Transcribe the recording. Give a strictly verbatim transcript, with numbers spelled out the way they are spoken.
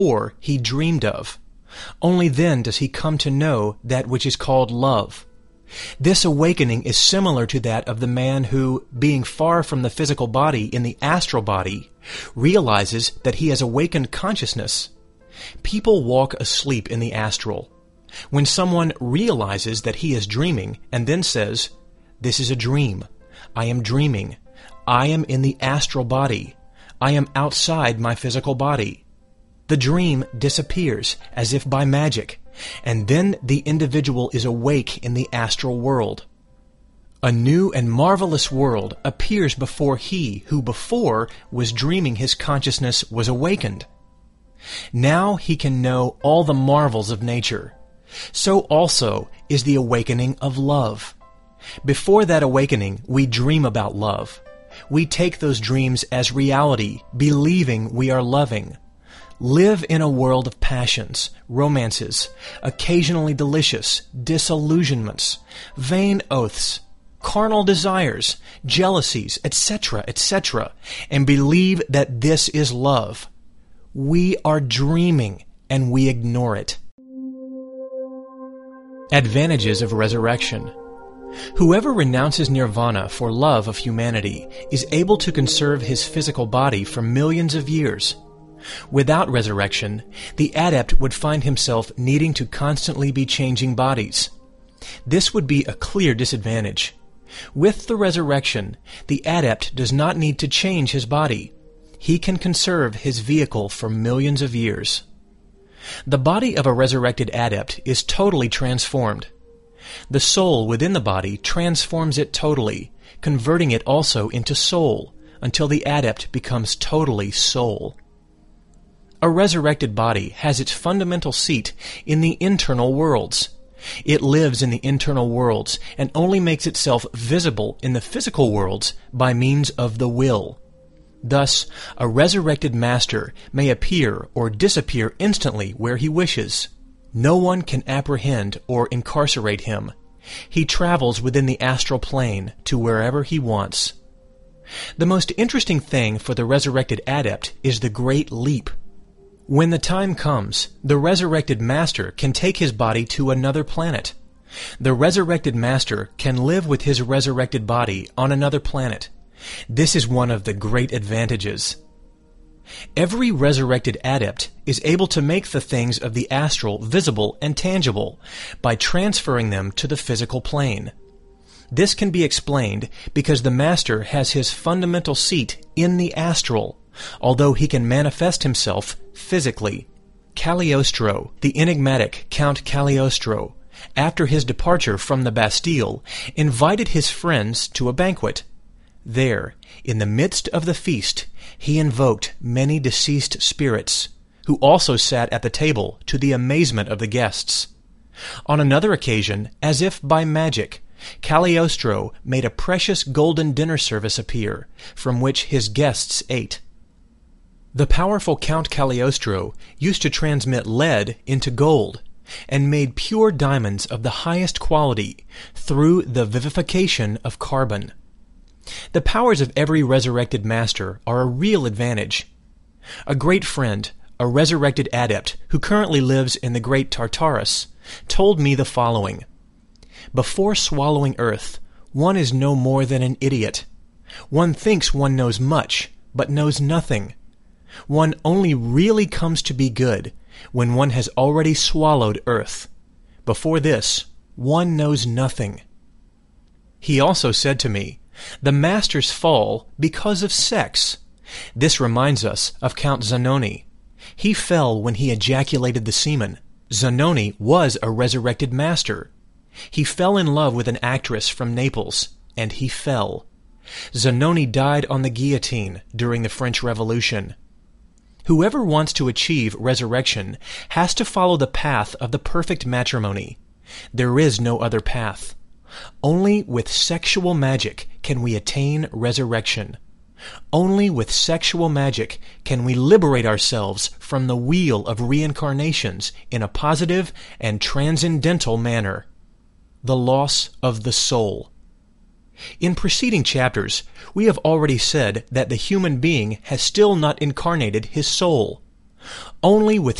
or he dreamed of. Only then does he come to know that which is called love. This awakening is similar to that of the man who, being far from the physical body in the astral body, realizes that he has awakened consciousness. People walk asleep in the astral. When someone realizes that he is dreaming and then says, "This is a dream. I am dreaming. I am in the astral body. I am outside my physical body," the dream disappears as if by magic, and then the individual is awake in the astral world. A new and marvelous world appears before he who before was dreaming his consciousness was awakened. Now he can know all the marvels of nature. So also is the awakening of love. Before that awakening, we dream about love. We take those dreams as reality, believing we are loving. Live in a world of passions, romances, occasionally delicious, disillusionments, vain oaths, carnal desires, jealousies, et cetera, et cetera, and believe that this is love. We are dreaming, and we ignore it. Advantages of resurrection. Whoever renounces nirvana for love of humanity is able to conserve his physical body for millions of years. Without resurrection, the adept would find himself needing to constantly be changing bodies. This would be a clear disadvantage. With the resurrection, the adept does not need to change his body. He can conserve his vehicle for millions of years. The body of a resurrected adept is totally transformed. The soul within the body transforms it totally, converting it also into soul, until the adept becomes totally soul. A resurrected body has its fundamental seat in the internal worlds. It lives in the internal worlds and only makes itself visible in the physical worlds by means of the will. Thus, a resurrected master may appear or disappear instantly where he wishes. No one can apprehend or incarcerate him. He travels within the astral plane to wherever he wants. The most interesting thing for the resurrected adept is the Great Leap. When the time comes, the resurrected master can take his body to another planet. The resurrected master can live with his resurrected body on another planet. This is one of the great advantages. Every resurrected adept is able to make the things of the astral visible and tangible by transferring them to the physical plane. This can be explained because the master has his fundamental seat in the astral, although he can manifest himself physically. Cagliostro, the enigmatic Count Cagliostro, after his departure from the Bastille, invited his friends to a banquet. There, in the midst of the feast, he invoked many deceased spirits, who also sat at the table to the amazement of the guests. On another occasion, as if by magic, Cagliostro made a precious golden dinner service appear, from which his guests ate. The powerful Count Cagliostro used to transmit lead into gold, and made pure diamonds of the highest quality through the vivification of carbon. The powers of every resurrected master are a real advantage. A great friend, a resurrected adept who currently lives in the great Tartarus, told me the following. Before swallowing earth, one is no more than an idiot. One thinks one knows much, but knows nothing. One only really comes to be good when one has already swallowed earth. Before this, one knows nothing. He also said to me, the masters fall because of sex. This reminds us of Count Zanoni. He fell when he ejaculated the semen. Zanoni was a resurrected master. He fell in love with an actress from Naples, and he fell. Zanoni died on the guillotine during the French Revolution. Whoever wants to achieve resurrection has to follow the path of the perfect matrimony. There is no other path. Only with sexual magic can we attain resurrection. Only with sexual magic can we liberate ourselves from the wheel of reincarnations in a positive and transcendental manner. The loss of the soul. In preceding chapters, we have already said that the human being has still not incarnated his soul. Only with